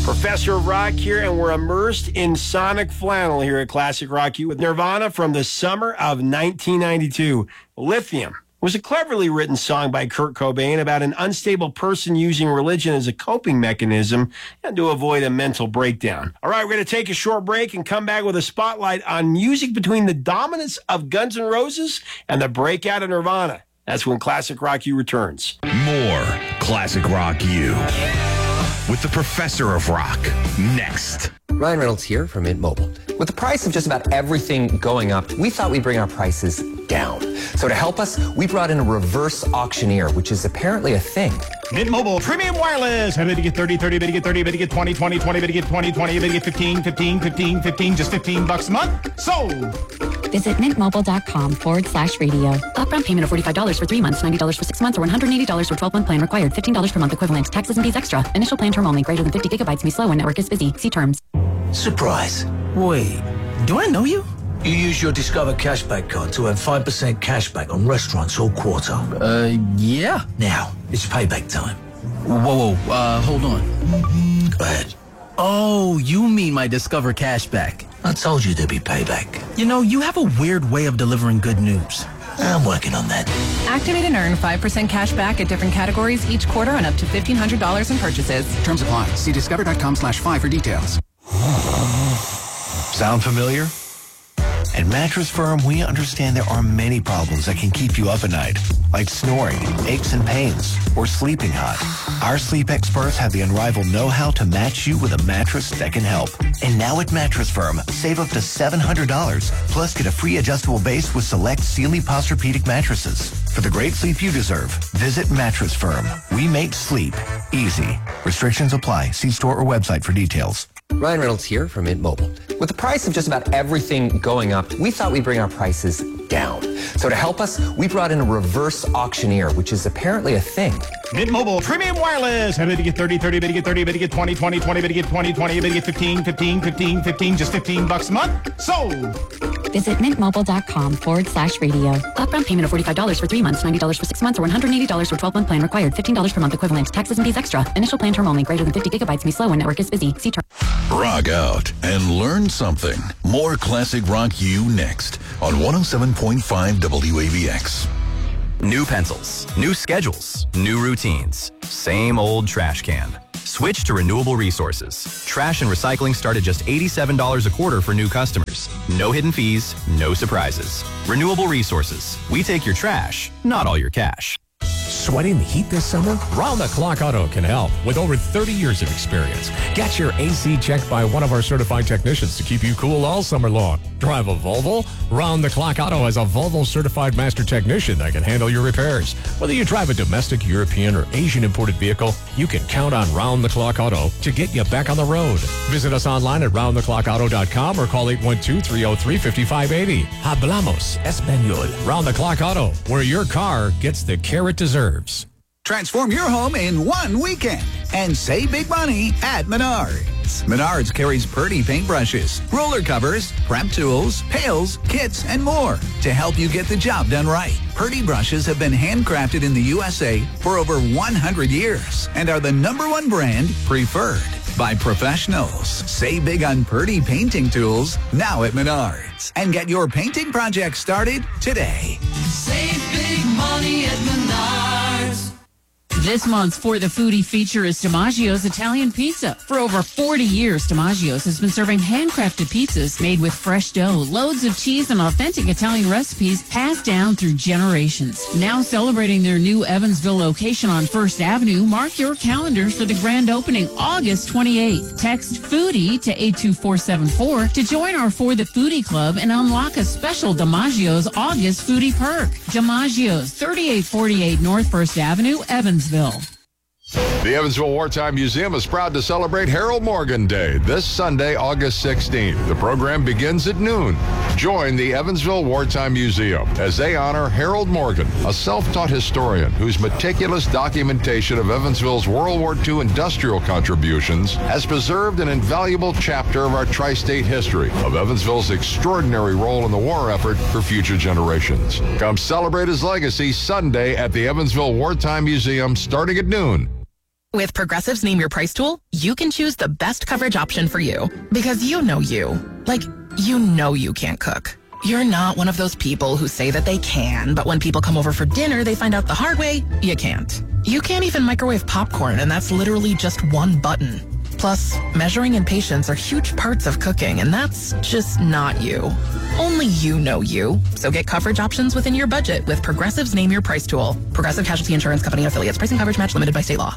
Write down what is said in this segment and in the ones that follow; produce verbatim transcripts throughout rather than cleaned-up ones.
Professor of Rock here, and we're immersed in sonic flannel here at Classic Rock U with Nirvana from the summer of nineteen ninety-two. Lithium was a cleverly written song by Kurt Cobain about an unstable person using religion as a coping mechanism and to avoid a mental breakdown. All right, we're going to take a short break and come back with a spotlight on music between the dominance of Guns N' Roses and the breakout of Nirvana. That's when Classic Rock U returns. More Classic Rock U with the Professor of Rock next. Ryan Reynolds here from Mint Mobile. With the price of just about everything going up, we thought we'd bring our prices down. So to help us, we brought in a reverse auctioneer, which is apparently a thing. Mint Mobile Premium Wireless. How did you get thirty, thirty, bid you get thirty, bid you get twenty, twenty, twenty, bid you get twenty, twenty, bid you get fifteen, fifteen, fifteen, fifteen, just fifteen bucks a month? Sold! Visit mintmobile.com forward slash radio. Upfront payment of forty-five dollars for three months, ninety dollars for six months, or one hundred eighty dollars for twelve-month plan required. fifteen dollars per month equivalent. Taxes and fees extra. Initial plan term only. Greater than fifty gigabytes may slow when network is busy. See terms. Surprise. Wait, do I know you? You use your Discover Cashback card to earn five percent cashback on restaurants all quarter. Uh, yeah. Now, it's payback time. Whoa, whoa, uh, hold on. Go ahead. Oh, you mean my Discover Cashback. I told you there'd be payback. You know, you have a weird way of delivering good news. I'm working on that. Activate and earn five percent cash back at different categories each quarter on up to fifteen hundred dollars in purchases. Terms apply. See discover.com slash five for details. Sound familiar? At Mattress Firm, we understand there are many problems that can keep you up at night, like snoring, aches and pains, or sleeping hot. Our sleep experts have the unrivaled know-how to match you with a mattress that can help. And now at Mattress Firm, save up to seven hundred dollars, plus get a free adjustable base with select Sealy Posturepedic mattresses. For the great sleep you deserve, visit Mattress Firm. We make sleep easy. Restrictions apply. See store or website for details. Ryan Reynolds here from Mint Mobile. With the price of just about everything going up, we thought we'd bring our prices down. So to help us, we brought in a reverse auctioneer, which is apparently a thing. Mint Mobile Premium Wireless. How did you get thirty, thirty, bid you get thirty, bid you get twenty, twenty, twenty, bid you get twenty, twenty, bid you get fifteen, fifteen, fifteen, fifteen, just fifteen bucks a month? Sold! Visit mintmobile.com forward slash radio. Upfront payment of forty-five dollars for three months, ninety dollars for six months, or one hundred eighty dollars for twelve-month plan required. fifteen dollars per month equivalent. Taxes and fees extra. Initial plan term only. Greater than fifty gigabytes may slow when network is busy. See terms. Rock out and learn something. More Classic Rock U next on one oh seven point five W A V X. New pencils, new schedules, new routines. Same old trash can. Switch to Renewable Resources. Trash and recycling start at just eighty-seven dollars a quarter for new customers. No hidden fees, no surprises. Renewable Resources. We take your trash, not all your cash. Sweating the heat this summer? Round the Clock Auto can help with over thirty years of experience. Get your A C checked by one of our certified technicians to keep you cool all summer long. Drive a Volvo? Round the Clock Auto has a Volvo certified master technician that can handle your repairs. Whether you drive a domestic, European, or Asian imported vehicle, you can count on Round the Clock Auto to get you back on the road. Visit us online at round the clock auto dot com or call eight one two, three oh three, five five eight oh. Hablamos Español. Round the Clock Auto, where your car gets the care it deserves. Transform your home in one weekend and save big money at Menards. Menards carries Purdy paintbrushes, roller covers, prep tools, pails, kits, and more to help you get the job done right. Purdy brushes have been handcrafted in the U S A for over one hundred years and are the number one brand preferred by professionals. Save big on Purdy painting tools now at Menards and get your painting project started today. Save big money at Menards. This month's For the Foodie feature is DiMaggio's Italian Pizza. For over forty years, DiMaggio's has been serving handcrafted pizzas made with fresh dough, loads of cheese, and authentic Italian recipes passed down through generations. Now celebrating their new Evansville location on First Avenue, mark your calendars for the grand opening August twenty-eighth. Text FOODIE to eight two four seven four to join our For the Foodie Club and unlock a special DiMaggio's August Foodie perk. DiMaggio's, thirty-eight forty-eight North First Avenue, Evansville. The Evansville Wartime Museum is proud to celebrate Harold Morgan Day this Sunday, August sixteenth. The program begins at noon. Join the Evansville Wartime Museum as they honor Harold Morgan, a self-taught historian whose meticulous documentation of Evansville's World War Two industrial contributions has preserved an invaluable chapter of our tri-state history of Evansville's extraordinary role in the war effort for future generations. Come celebrate his legacy Sunday at the Evansville Wartime Museum starting at noon. With Progressive's Name Your Price tool, you can choose the best coverage option for you. Because you know you. Like, you know you can't cook. You're not one of those people who say that they can, but when people come over for dinner, they find out the hard way, you can't. You can't even microwave popcorn, and that's literally just one button. Plus, measuring and patience are huge parts of cooking, and that's just not you. Only you know you. So get coverage options within your budget with Progressive's Name Your Price tool. Progressive Casualty Insurance Company and affiliates. Pricing coverage match limited by state law.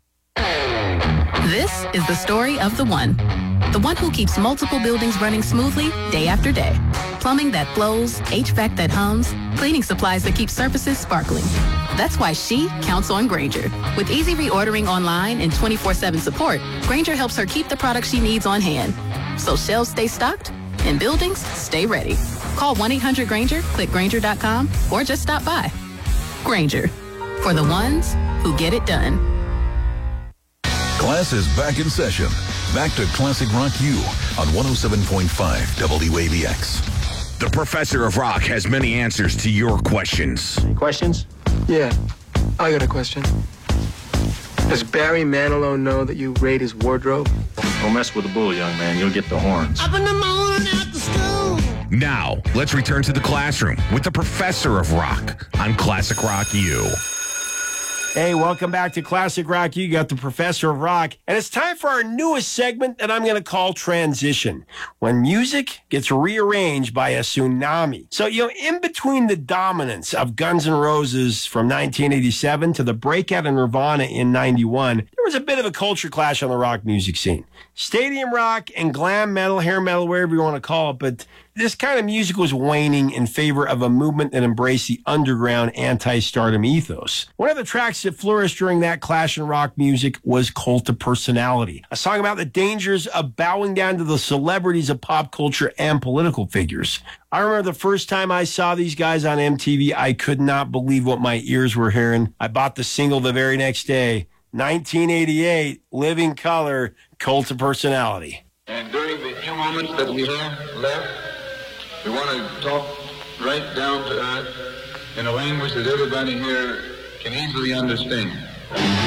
This is the story of the one. The one who keeps multiple buildings running smoothly day after day. Plumbing that flows, H V A C that hums, cleaning supplies that keep surfaces sparkling. That's why she counts on Grainger. With easy reordering online and twenty-four seven support, Grainger helps her keep the products she needs on hand. So shelves stay stocked and buildings stay ready. Call one eight hundred Grainger, click Grainger dot com, or just stop by. Grainger, for the ones who get it done. Class is back in session. Back to Classic Rock U on one oh seven point five W A V X. The Professor of Rock has many answers to your questions. Any questions? Yeah, I got a question. Does Barry Manilow know that you raid his wardrobe? Don't mess with the bull, young man. You'll get the horns. Up in the morning after school. Now, let's return to the classroom with the Professor of Rock on Classic Rock U. Hey, welcome back to Classic Rock. You got the Professor of Rock, and it's time for our newest segment that I'm going to call Transition, when music gets rearranged by a tsunami. So, you know, in between the dominance of Guns N' Roses from nineteen eighty-seven to the breakout of Nirvana in ninety-one, there was a bit of a culture clash on the rock music scene. Stadium rock and glam metal, hair metal, wherever you want to call it, but this kind of music was waning in favor of a movement that embraced the underground anti-stardom ethos. One of the tracks that flourished during that clash in rock music was Cult of Personality, a song about the dangers of bowing down to the celebrities of pop culture and political figures. I remember the first time I saw these guys on M T V, I could not believe what my ears were hearing. I bought the single the very next day. nineteen eighty-eight, Living Color, Cult of Personality. And during the few moments that we have left, we want to talk right down to earth in a language that everybody here can easily understand.